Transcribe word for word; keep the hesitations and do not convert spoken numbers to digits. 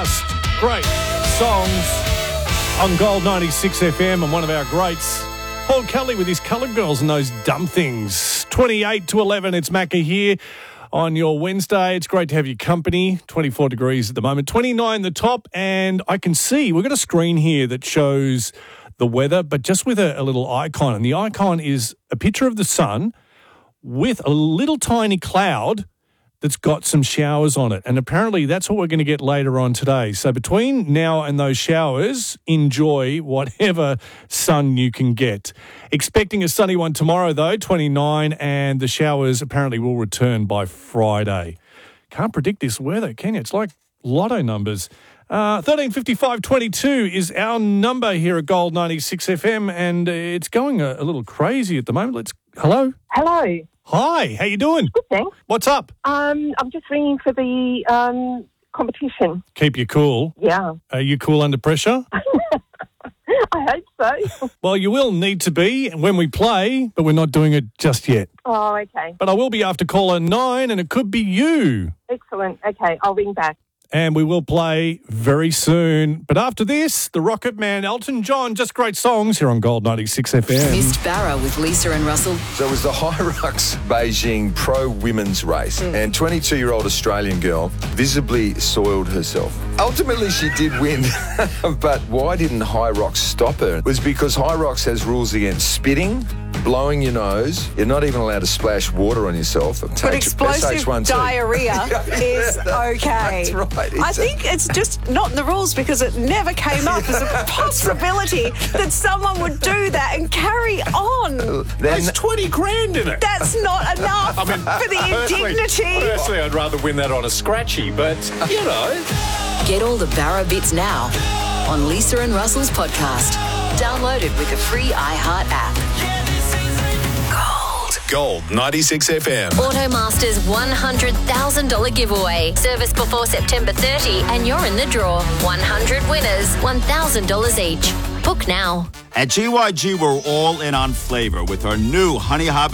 Great songs on Gold ninety-six F M, and one of our greats, Paul Kelly with his Coloured Girls and those dumb things. twenty-eight to eleven, it's Macca here on your Wednesday. It's great to have your company. twenty-four degrees at the moment, twenty-nine the top, and I can see we've got a screen here that shows the weather, but just with a, a little icon, and the icon is a picture of the sun with a little tiny cloud that's got some showers on it. And apparently that's what we're going to get later on today. So between now and those showers, enjoy whatever sun you can get. Expecting a sunny one tomorrow, though, twenty-nine, and the showers apparently will return by Friday. Can't predict this weather, can you? It's like lotto numbers. Uh, thirteen fifty-five twenty-two is our number here at Gold ninety-six F M, and it's going a, a little crazy at the moment. Let's hello. Hello. Hi. How you doing? Good, thanks. What's up? Um, I'm just ringing for the um, competition. Keep you cool. Yeah. Are you cool under pressure? I hope so. Well, you will need to be when we play, but we're not doing it just yet. Oh, okay. But I will be after caller nine, and it could be you. Excellent. Okay, I'll ring back. And we will play very soon. But after this, the Rocket Man, Elton John, just great songs here on Gold ninety-six F M. Missed Barra with Lisa and Russell. So it was the Hyrox Beijing Pro Women's Race, Mm. and twenty-two-year-old Australian girl visibly soiled herself. Ultimately, she did win, but why didn't Hyrox stop her? It was because Hyrox has rules against spitting, blowing your nose. You're not even allowed to splash water on yourself. But explosive diarrhea is okay. That's right. I It's a- think it's just not in the rules because it never came up as a possibility that someone would do that and carry on. Then, There's twenty grand in it. That's not enough for the indignity. Personally, I'd rather win that on a scratchy, but, you know. Get all the Barra bits now on Lisa and Russell's podcast. Download it with the free iHeart app. Gold ninety-six F M. Automaster's one hundred thousand dollars giveaway. Service before September thirtieth, and you're in the draw. one hundred winners, one thousand dollars each. Book now. At G Y G, we're all in on flavor with our new Honey Habanero